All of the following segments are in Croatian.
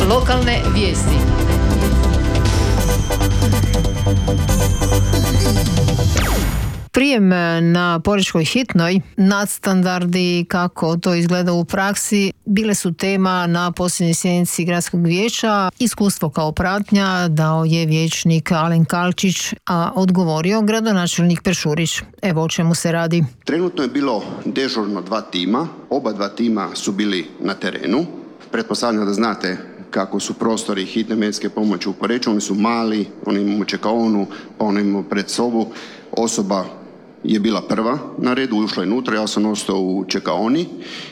Lokalne vijesti. Prijem na Porečkoj hitnoj, nadstandardi, kako to izgleda u praksi, bile su tema na posljednjoj sjednici gradskog vijeća. Iskustvo kao pratnja dao je vijećnik Alen Kalčić, a odgovorio gradonačelnik Peršurić. Evo o čemu se radi. Trenutno je bilo dežurno 2 tima, oba 2 tima su bili na terenu. Pretpostavljam da znate kako su prostori hitne medicinske pomoći u Poreču, oni su mali, oni imamo čekaonu, pa oni imamo pred sobu. Osoba je bila prva na redu, ušla je unutra, ja sam ostao u čekaoni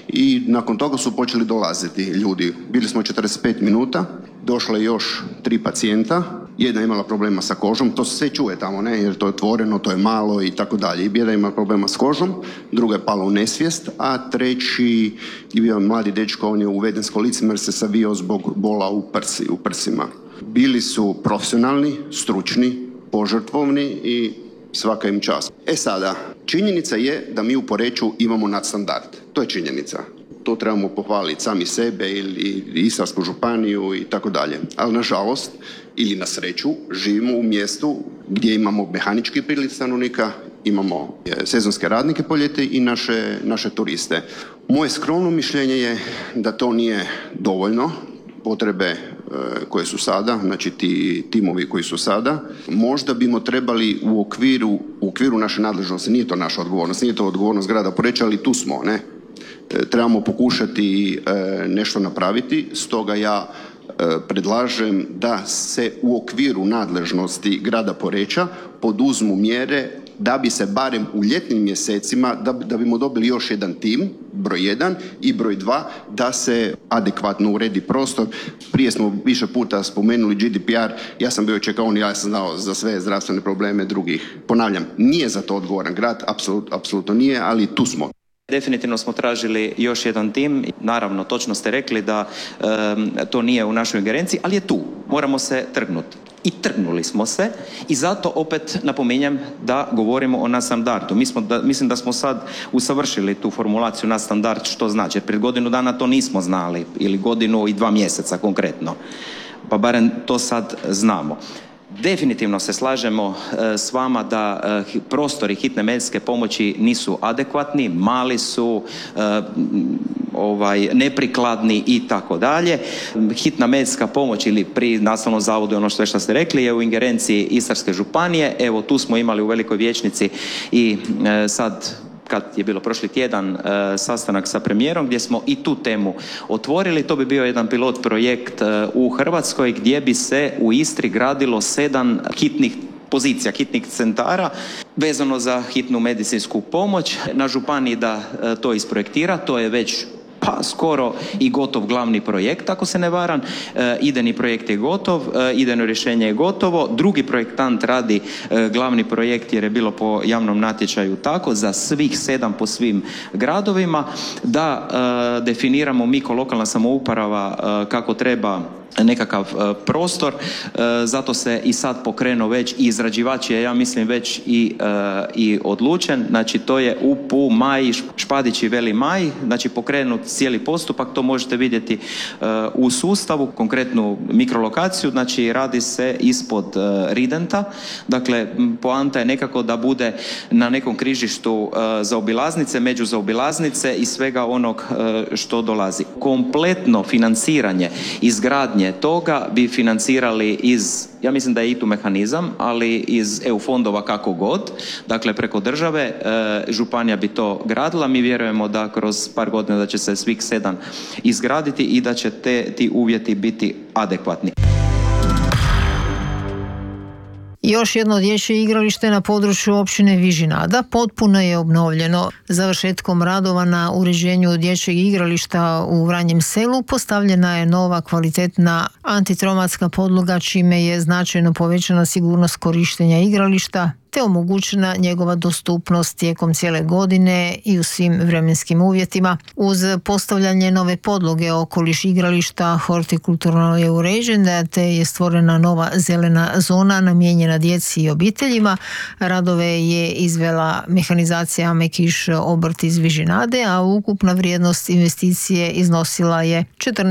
i nakon toga su počeli dolaziti ljudi. Bili smo 45 minuta, došlo je još 3 pacijenta, jedna je imala problema sa kožom, to se sve čuje tamo, ne, jer to je otvoreno, to je malo i tako dalje. I jedna ima problema s kožom, druga je pala u nesvijest, a treći je bio mladi dečko, on je uveden s kolicima jer se savio zbog bola u prsima. Bili su profesionalni, stručni, požrtvovni i svaka im čast. Sada, činjenica je da mi u Poreču imamo nadstandard. To je činjenica. To trebamo pohvaliti sami sebe ili Istarsku županiju i tako dalje. Ali nažalost, ili na sreću, živimo u mjestu gdje imamo mehanički priliv stanovnika, imamo sezonske radnike po ljeti i naše turiste. Moje skromno mišljenje je da to nije dovoljno. Potrebe koje su sada, znači ti timovi koji su sada, možda bimo trebali u okviru naše nadležnosti, nije to naša odgovornost, nije to odgovornost grada Poreča, ali tu smo, ne? Trebamo pokušati nešto napraviti, stoga ja predlažem da se u okviru nadležnosti grada Poreča poduzmu mjere da bi se barem u ljetnim mjesecima, da bimo dobili još jedan tim, broj 1 i broj 2, da se adekvatno uredi prostor. Prije smo više puta spomenuli GDPR, ja sam bio čekao, ja sam znao za sve zdravstvene probleme drugih. Ponavljam, nije za to odgovoran grad, apsolutno nije, ali tu smo. Definitivno smo tražili još jedan tim. Naravno, točno ste rekli da to nije u našoj ingerenciji, ali je tu. Moramo se trgnuti. I trgnuli smo se i zato opet napominjem da govorimo o nadstandardu. Mislim da smo sad usavršili tu formulaciju nadstandard što znači. Pred godinu dana to nismo znali ili godinu i 2 mjeseca konkretno. Pa barem to sad znamo. Definitivno se slažemo s vama da prostori hitne medicinske pomoći nisu adekvatni, mali su, neprikladni i tako dalje. Hitna medicinska pomoć ili pri nastavnom zavodu, ono što ste rekli, je u ingerenciji Istarske županije. Evo, tu smo imali u velikoj vijećnici i sad kad je bilo prošli tjedan sastanak sa premijerom gdje smo i tu temu otvorili. To bi bio jedan pilot projekt u Hrvatskoj gdje bi se u Istri gradilo 7 hitnih pozicija, hitnih centara vezano za hitnu medicinsku pomoć. Na županiji da to isprojektira, to je već skoro i gotov glavni projekt, ako se ne varam. Idejni projekt je gotov, idejno rješenje je gotovo. Drugi projektant radi glavni projekt jer je bilo po javnom natječaju tako za svih 7 po svim gradovima. Da definiramo mi ko lokalna samouprava kako treba nekakav prostor, zato se i sad pokrenuo već i izrađivač je, ja mislim, već i odlučen. Znači to je UPU, Maj, Špadić i Veli Maj, znači pokrenut cijeli postupak, to možete vidjeti u sustavu, konkretnu mikrolokaciju, znači radi se ispod Ridenta, dakle poanta je nekako da bude na nekom križištu zaobilaznice, među zaobilaznice i svega onog što dolazi. Kompletno financiranje izgradnje toga bi financirali iz, ja mislim da je i tu mehanizam, ali iz EU fondova kako god, dakle preko države, županija bi to gradila. Mi vjerujemo da kroz par godina da će se svih 7 izgraditi i da će ti uvjeti biti adekvatni. Još jedno dječje igralište na području općine Vižinada potpuno je obnovljeno. Završetkom radova na uređenju dječjeg igrališta u Vranjem selu postavljena je nova kvalitetna antitraumatska podloga čime je značajno povećana sigurnost korištenja igrališta. te omogućena njegova dostupnost tijekom cijele godine i u svim vremenskim uvjetima. Uz postavljanje nove podloge okoliš igrališta hortikulturno je uređen, te je stvorena nova zelena zona namijenjena djeci i obiteljima. Radove je izvela mehanizacija Mekiš obrt iz Vižinade, a ukupna vrijednost investicije iznosila je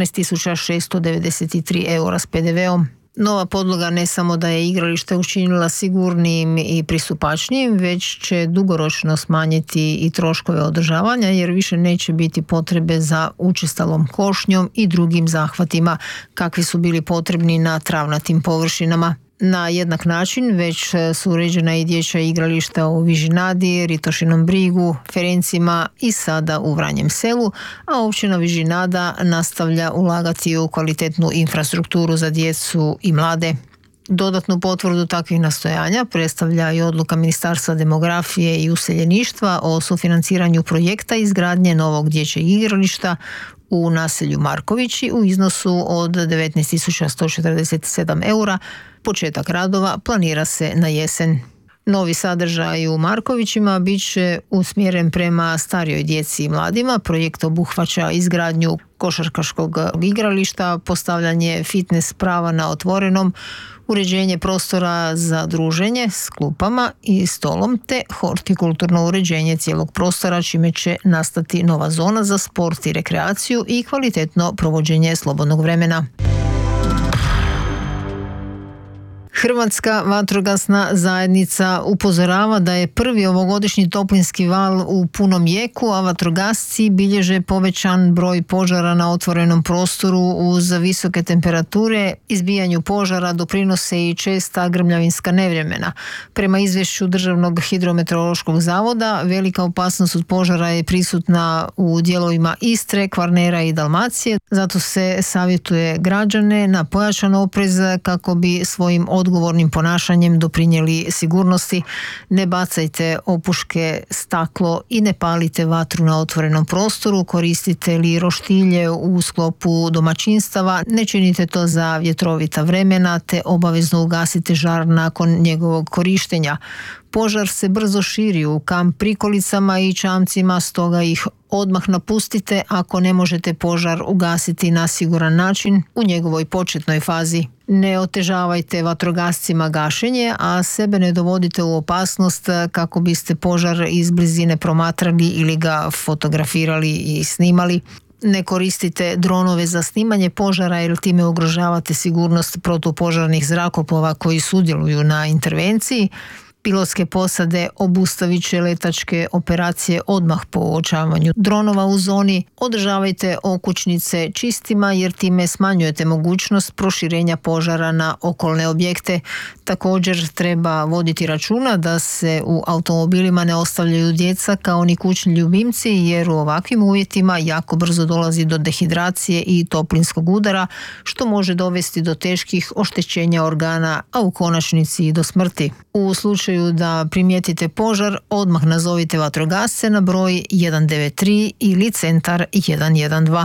14.693 eura s PDV-om. Nova podloga ne samo da je igralište učinila sigurnijim i pristupačnijim, već će dugoročno smanjiti i troškove održavanja, jer više neće biti potrebe za učestalom košnjom i drugim zahvatima kakvi su bili potrebni na travnatim površinama. Na jednak način već su uređena i dječja igrališta u Vižinadi, Ritošinom Brigu, Ferencima i sada u Vranjem Selu, a općina Vižinada nastavlja ulagati u kvalitetnu infrastrukturu za djecu i mlade. Dodatnu potvrdu takvih nastojanja predstavlja i odluka Ministarstva demografije i useljeništva o sufinanciranju projekta izgradnje novog dječjeg igrališta u naselju Markovići u iznosu od 19.147 eura. Početak radova planira se na jesen. Novi sadržaj u Markovićima bit će usmjeren prema starijoj djeci i mladima. Projekt obuhvaća izgradnju košarkaškog igrališta, postavljanje fitness prava na otvorenom, uređenje prostora za druženje s klupama i stolom te hortikulturno uređenje cijelog prostora, čime će nastati nova zona za sport i rekreaciju i kvalitetno provođenje slobodnog vremena. Hrvatska vatrogasna zajednica upozorava da je prvi ovogodišnji toplinski val u punom jeku, a vatrogasci bilježe povećan broj požara na otvorenom prostoru uz visoke temperature. Izbijanju požara doprinose i česta grmljavinska nevremena. Prema izvješću Državnog hidrometeorološkog zavoda, velika opasnost od požara je prisutna u dijelovima Istre, Kvarnera i Dalmacije. Zato se savjetuje građane na pojačan oprez kako bi svojim odgovornim ponašanjem doprinijeli sigurnosti. Ne bacajte opuške, staklo i ne palite vatru na otvorenom prostoru. Koristite li roštilje u sklopu domaćinstava, ne činite to za vjetrovita vremena te obavezno ugasite žar nakon njegovog korištenja. Požar se brzo širi u kamp prikolicama i čamcima, stoga ih odmah napustite ako ne možete požar ugasiti na siguran način u njegovoj početnoj fazi. Ne otežavajte vatrogascima gašenje, a sebe ne dovodite u opasnost kako biste požar iz blizine promatrali ili ga fotografirali i snimali. Ne koristite dronove za snimanje požara jer time ugrožavate sigurnost protupožarnih zrakoplova koji sudjeluju na intervenciji. Pilotske posade obustavit će letačke operacije odmah po uočavanju dronova u zoni. Održavajte okućnice čistima jer time smanjujete mogućnost proširenja požara na okolne objekte. Također treba voditi računa da se u automobilima ne ostavljaju djeca kao ni kućni ljubimci, jer u ovakvim uvjetima jako brzo dolazi do dehidracije i toplinskog udara, što može dovesti do teških oštećenja organa, a u konačnici i do smrti. U slučaju da primijetite požar, odmah nazovite vatrogasce na broj 193 ili centar 112.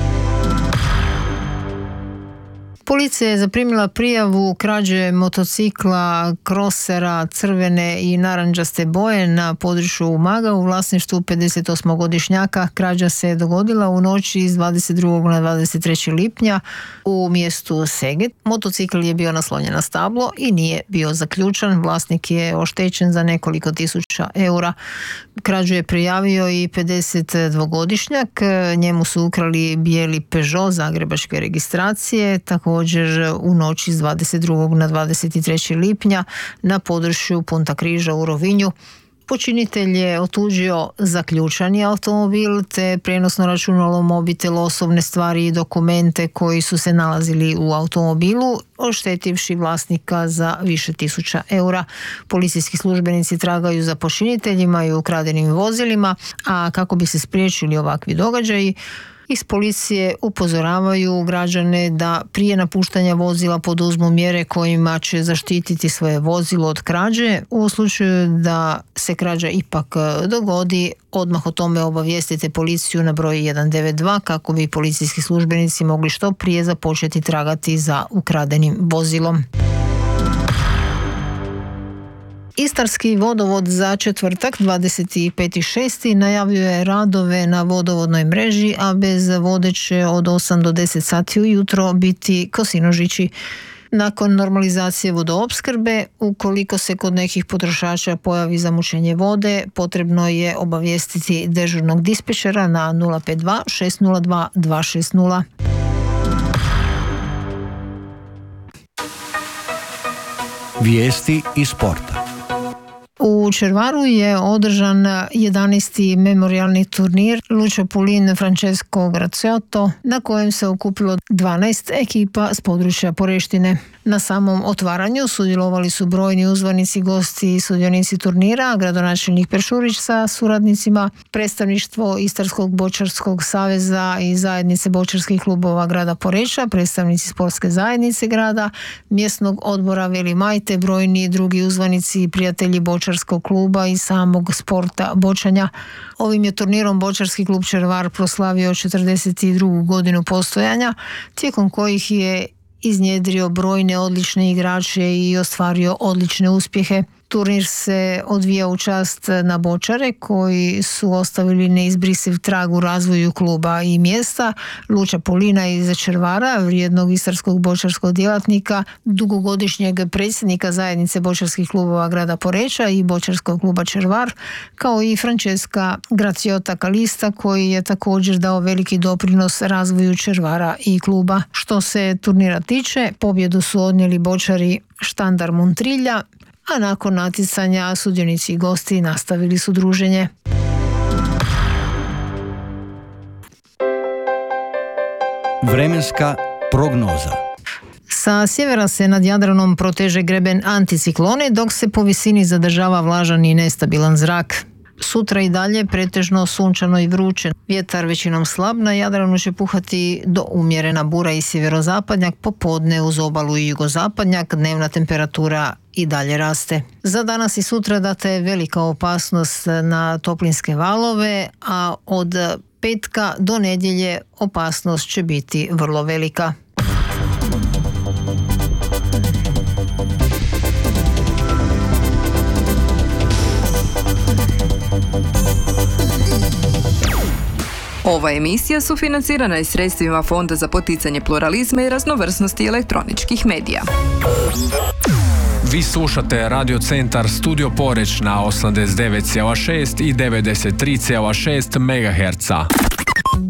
Policija je zaprimila prijavu krađe motocikla Crossera crvene i narančaste boje na području Umaga u vlasništvu 58-godišnjaka. Krađa se dogodila u noći iz 22. na 23. lipnja u mjestu Seget. Motocikl je bio naslonjen na stablo i nije bio zaključan. Vlasnik je oštećen za nekoliko tisuća eura. Krađu je prijavio i 52-godišnjak. Njemu su ukrali bijeli Peugeot zagrebačke registracije, također u noći iz 22. na 23. lipnja na području Punta Križa u Rovinju. Počinitelj je otuđio zaključani automobil te prenosno računalo, mobitel, osobne stvari i dokumente koji su se nalazili u automobilu, oštetivši vlasnika za više tisuća eura. Policijski službenici tragaju za počiniteljima i ukradenim vozilima, a kako bi se spriječili ovakvi događaji, iz policije upozoravaju građane da prije napuštanja vozila poduzmu mjere kojima će zaštititi svoje vozilo od krađe. U slučaju da se krađa ipak dogodi, odmah o tome obavijestite policiju na broj 192 kako bi policijski službenici mogli što prije započeti tragati za ukradenim vozilom. Istarski vodovod za četvrtak 25.6. najavljuje radove na vodovodnoj mreži, a bez vode će od 8 do 10 sati ujutro biti Kosinožići. Nakon normalizacije vodoopskrbe, ukoliko se kod nekih potrošača pojavi zamućenje vode, potrebno je obavijestiti dežurnog dispečera na 052 602 260. Vijesti iz sporta. U Červaru je održan 11. memorijalni turnir Lucio Pulin Francesco Graziotto, na kojem se okupilo 12 ekipa s područja Poreštine. Na samom otvaranju sudjelovali su brojni uzvanici, gosti i sudionici turnira, gradonačelnik Peršurić sa suradnicima, predstavništvo Istarskog bočarskog saveza i zajednice bočarskih klubova grada Poreča, predstavnici sportske zajednice grada, mjesnog odbora Veli Majte, brojni drugi uzvanici i prijatelji bočarskog kluba i samog sporta bočanja. Ovim je turnirom Bočarski klub Červar proslavio 42. godinu postojanja, tijekom kojih je iznjedrio brojne odlične igrače i ostvario odlične uspjehe. Turnir se odvija u čast na bočare koji su ostavili neizbrisiv trag u razvoju kluba i mjesta, Lucia Pulina iz Červara, vrijednog istarskog bočarskog djelatnika, dugogodišnjeg predsjednika zajednice bočarskih klubova grada Poreča i bočarskog kluba Červar, kao i Francesca Graziotta Kalista, koji je također dao veliki doprinos razvoju Červara i kluba. Što se turnira tiče, pobjedu su odnijeli bočari Štandar Montrilja, a nakon natjecanja sudionici i gosti nastavili su druženje. Vremenska prognoza. Sa sjevera se nad Jadranom proteže greben anticiklone, dok se po visini zadržava vlažan i nestabilan zrak. Sutra i dalje pretežno sunčano i vruće. Vjetar većinom slab, na Jadranu će puhati do umjerena bura i sjeverozapadnjak, popodne uz obalu i jugozapadnjak, dnevna temperatura i dalje raste. Za danas i sutra data je velika opasnost na toplinske valove, a od petka do nedjelje opasnost će biti vrlo velika. Ova emisija sufinancirana je sredstvima Fonda za poticanje pluralizma i raznovrsnosti elektroničkih medija. Vi slušate Radio Centar Studio Poreč na 89,6 i 93,6 MHz.